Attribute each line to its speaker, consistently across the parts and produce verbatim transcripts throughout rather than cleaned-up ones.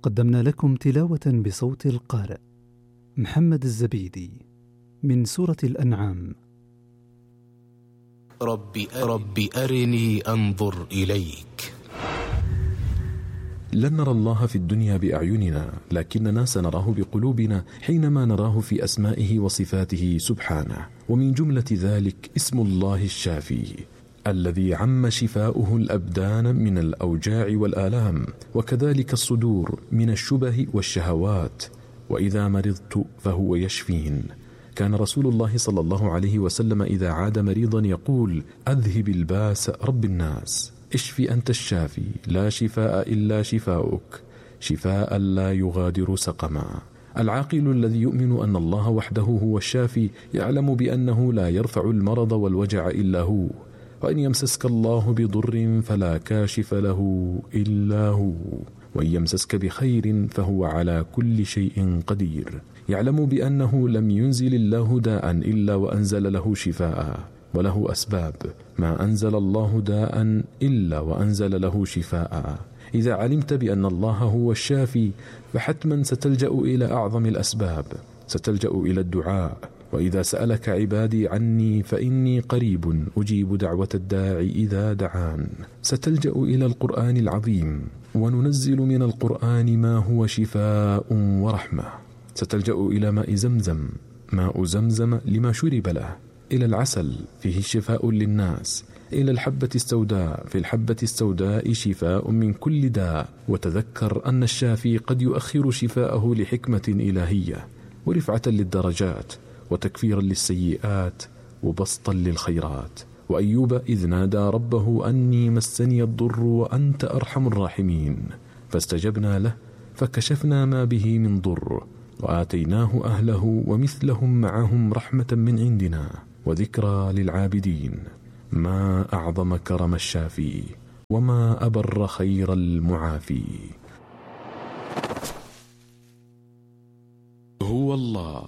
Speaker 1: قدمنا لكم تلاوة بصوت القارئ محمد الزبيدي من سورة الأنعام.
Speaker 2: رب, رب أرني أنظر إليك.
Speaker 3: لن نرى الله في الدنيا بأعيننا، لكننا سنراه بقلوبنا حينما نراه في أسمائه وصفاته سبحانه. ومن جملة ذلك اسم الله الشافي الذي عم شفاؤه الأبدان من الأوجاع والآلام، وكذلك الصدور من الشبه والشهوات. وإذا مرضت فهو يشفين. كان رسول الله صلى الله عليه وسلم إذا عاد مريضا يقول: أذهب الباس رب الناس، اشفي أنت الشافي، لا شفاء إلا شفاؤك، شفاء لا يغادر سقما. العاقل الذي يؤمن أن الله وحده هو الشافي يعلم بأنه لا يرفع المرض والوجع إلا هو، وإن يمسسك الله بضر فلا كاشف له إلا هو، وإن يمسسك بخير فهو على كل شيء قدير. يعلم بأنه لم ينزل الله داء إلا وأنزل له شفاء، وله أسباب. ما أنزل الله داء إلا وأنزل له شفاء. إذا علمت بأن الله هو الشافي فحتما ستلجأ إلى أعظم الأسباب، ستلجأ إلى الدعاء. وإذا سألك عبادي عني فإني قريب أجيب دعوة الداعي إذا دعان. ستلجأ إلى القرآن العظيم، وننزل من القرآن ما هو شفاء ورحمة. ستلجأ إلى ماء زمزم، ماء زمزم لما شرب له، إلى العسل فيه شفاء للناس، إلى الحبة السوداء في الحبة السوداء شفاء من كل داء. وتذكر أن الشافي قد يؤخر شفاءه لحكمة إلهية، ورفعة للدرجات، وتكفيرا للسيئات، وبسطا للخيرات. وأيوب إذ نادى ربه أني مسني الضر وأنت أرحم الراحمين، فاستجبنا له فكشفنا ما به من ضر، وآتيناه أهله ومثلهم معهم رحمة من عندنا وذكرى للعابدين. ما أعظم كرم الشافي، وما أبر خير المعافي.
Speaker 2: هو الله.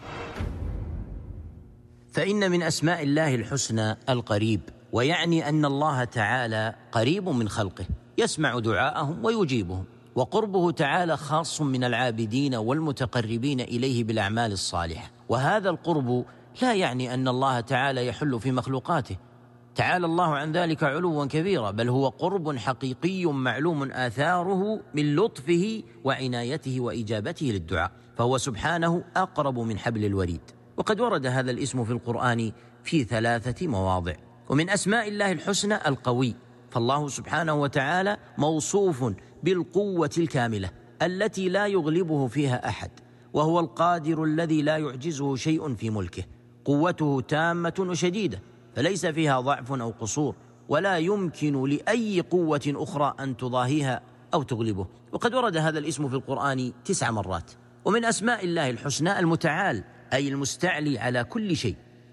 Speaker 4: فإن من أسماء الله الحسنى القريب، ويعني أن الله تعالى قريب من خلقه، يسمع دعاءهم ويجيبهم، وقربه تعالى خاص من العابدين والمتقربين إليه بالأعمال الصالحة. وهذا القرب لا يعني أن الله تعالى يحل في مخلوقاته، تعالى الله عن ذلك علوا كبيرا، بل هو قرب حقيقي معلوم آثاره من لطفه وعنايته وإجابته للدعاء، فهو سبحانه أقرب من حبل الوريد. وقد ورد هذا الاسم في القرآن في ثلاثة مواضع. ومن أسماء الله الحسنى القوي، فالله سبحانه وتعالى موصوف بالقوة الكاملة التي لا يغلبه فيها أحد، وهو القادر الذي لا يعجزه شيء في ملكه. قوته تامة وشديدة، فليس فيها ضعف أو قصور، ولا يمكن لأي قوة أخرى أن تضاهيها أو تغلبه. وقد ورد هذا الاسم في القرآن تسع مرات. ومن أسماء الله الحسنى المتعال، أي المستعلي على كل شيء،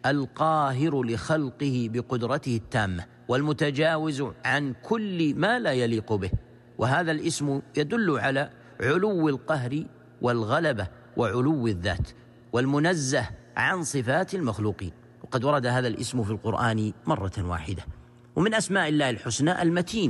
Speaker 4: القاهر لخلقه بقدرته التامة، والمتجاوز عن كل ما لا يليق به. وهذا الاسم يدل على علو القهر والغلبة وعلو الذات، والمنزه عن صفات المخلوقين. وقد ورد هذا الاسم في القرآن مرة واحدة. ومن أسماء الله الحسنى المتين،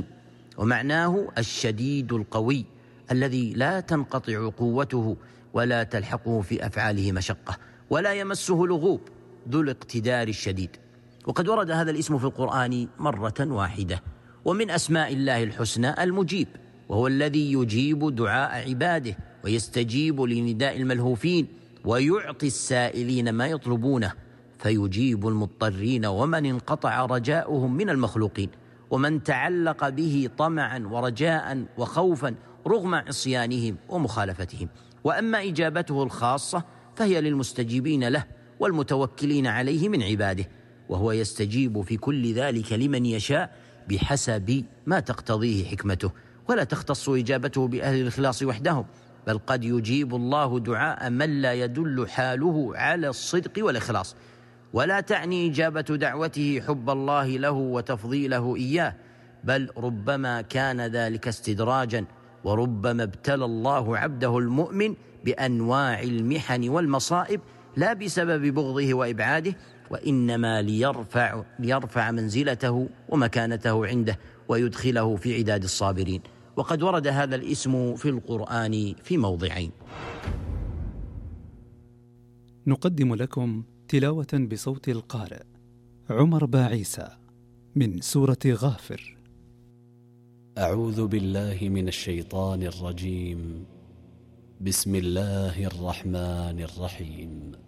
Speaker 4: ومعناه الشديد القوي الذي لا تنقطع قوته ولا تلحقه في أفعاله مشقة، ولا يمسه لغوب، ذو الاقتدار الشديد. وقد ورد هذا الاسم في القرآن مرة واحدة. ومن أسماء الله الحسنى المجيب، وهو الذي يجيب دعاء عباده، ويستجيب لنداء الملهوفين، ويعطي السائلين ما يطلبونه، فيجيب المضطرين ومن انقطع رجاؤهم من المخلوقين، ومن تعلق به طمعا ورجاء وخوفا رغم عصيانهم ومخالفتهم. وأما إجابته الخاصة فهي للمستجيبين له والمتوكلين عليه من عباده، وهو يستجيب في كل ذلك لمن يشاء بحسب ما تقتضيه حكمته، ولا تختص إجابته بأهل الإخلاص وحدهم، بل قد يجيب الله دعاء من لا يدل حاله على الصدق والإخلاص. ولا تعني إجابة دعوته حب الله له وتفضيله إياه، بل ربما كان ذلك استدراجا، وربما ابتلى الله عبده المؤمن بأنواع المحن والمصائب لا بسبب بغضه وإبعاده، وإنما ليرفع, ليرفع منزلته ومكانته عنده، ويدخله في عداد الصابرين. وقد ورد هذا الاسم في القرآن في موضعين.
Speaker 1: نقدم لكم تلاوة بصوت القارئ عمر باعيسى من سورة غافر.
Speaker 5: أعوذ بالله من الشيطان الرجيم. بسم الله الرحمن الرحيم.